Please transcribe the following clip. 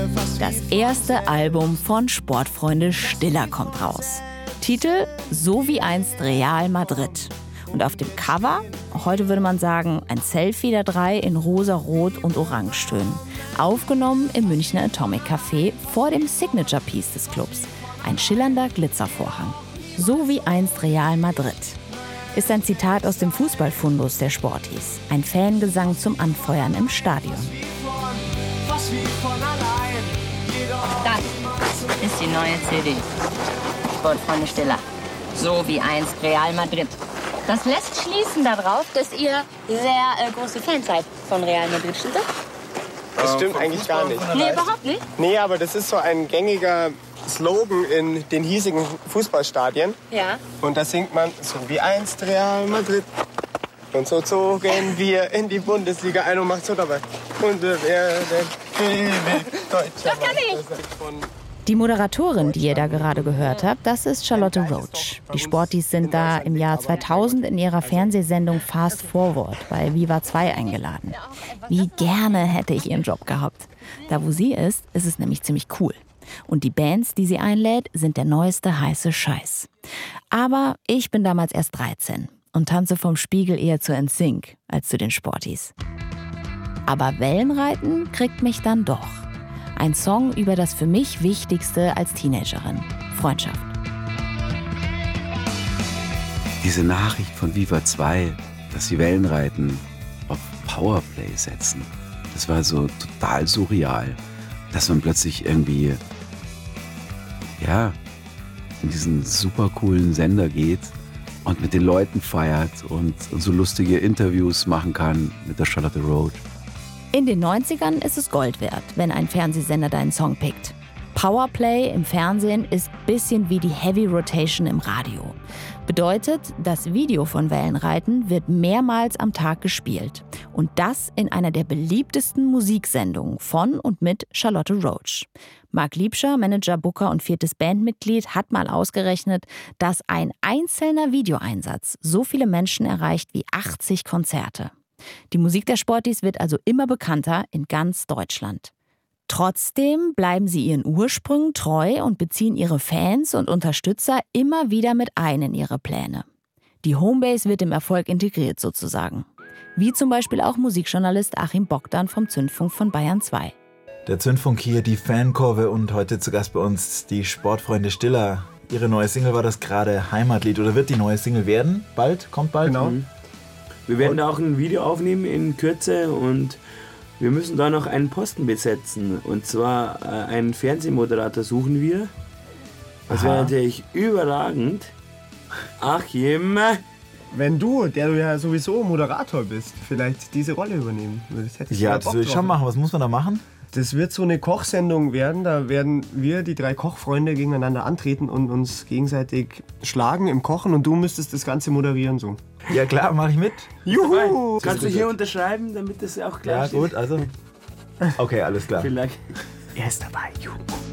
Das erste Album von Sportfreunde Stiller kommt raus. Titel: So wie einst Real Madrid. Und auf dem Cover, heute würde man sagen, ein Selfie der drei in rosa, rot und orangetönen. Aufgenommen im Münchner Atomic Café vor dem Signature Piece des Clubs. Ein schillernder Glitzervorhang. So wie einst Real Madrid. Ist ein Zitat aus dem Fußballfundus der Sporties. Ein Fangesang zum Anfeuern im Stadion. Das ist die neue CD. Sportfreunde Stiller. So wie einst Real Madrid. Das lässt schließen darauf, dass ihr sehr große Fans seid von Real Madrid, stimmt das? Das stimmt eigentlich gar nicht. Nee, überhaupt nicht? Nee, aber das ist so ein gängiger Slogan in den hiesigen Fußballstadien. Ja. Und da singt man so wie einst Real Madrid. Und so zogen wir in die Bundesliga ein und macht so dabei. Und der Deutscher. Das kann ich. Die Moderatorin, die ihr da gerade gehört habt, das ist Charlotte Roach. Die Sporties sind da im Jahr 2000 in ihrer Fernsehsendung Fast Forward bei Viva 2 eingeladen. Wie gerne hätte ich ihren Job gehabt. Da wo sie ist, ist es nämlich ziemlich cool. Und die Bands, die sie einlädt, sind der neueste heiße Scheiß. Aber ich bin damals erst 13 und tanze vom Spiegel eher zu NSYNC als zu den Sporties. Aber Wellenreiten kriegt mich dann doch. Ein Song über das für mich Wichtigste als Teenagerin: Freundschaft. Diese Nachricht von Viva 2, dass die Wellenreiten auf Powerplay setzen, das war so total surreal. Dass man plötzlich irgendwie, in diesen super coolen Sender geht und mit den Leuten feiert und so lustige Interviews machen kann mit der Charlotte Roach. In den 90ern ist es Gold wert, wenn ein Fernsehsender deinen Song pickt. Powerplay im Fernsehen ist ein bisschen wie die Heavy Rotation im Radio. Bedeutet, das Video von Wellenreiten wird mehrmals am Tag gespielt. Und das in einer der beliebtesten Musiksendungen von und mit Charlotte Roach. Marc Liebscher, Manager, Booker und 4. Bandmitglied, hat mal ausgerechnet, dass ein einzelner Videoeinsatz so viele Menschen erreicht wie 80 Konzerte. Die Musik der Sporties wird also immer bekannter in ganz Deutschland. Trotzdem bleiben sie ihren Ursprüngen treu und beziehen ihre Fans und Unterstützer immer wieder mit ein in ihre Pläne. Die Homebase wird im Erfolg integriert sozusagen. Wie zum Beispiel auch Musikjournalist Achim Bogdan vom Zündfunk von Bayern 2. Der Zündfunk hier, die Fankurve, und heute zu Gast bei uns die Sportfreunde Stiller. Ihre neue Single war das gerade, Heimatlied, oder wird die neue Single werden? Bald? Kommt bald? Genau. Wir werden da auch ein Video aufnehmen in Kürze und wir müssen da noch einen Posten besetzen. Und zwar einen Fernsehmoderator suchen wir. Das wäre natürlich überragend. Achim. Wenn du, der du ja sowieso Moderator bist, vielleicht diese Rolle übernehmen würdest. Ja, das will ich schon machen. Was muss man da machen? Das wird so eine Kochsendung werden. Da werden wir, die drei Kochfreunde, gegeneinander antreten und uns gegenseitig schlagen im Kochen. Und du müsstest das Ganze moderieren so. Ja klar, mache ich mit. Juhu! Kannst du hier unterschreiben, damit das auch klar Ja steht? gut, also... Okay, alles klar. Vielleicht. Er ist dabei. Juhu.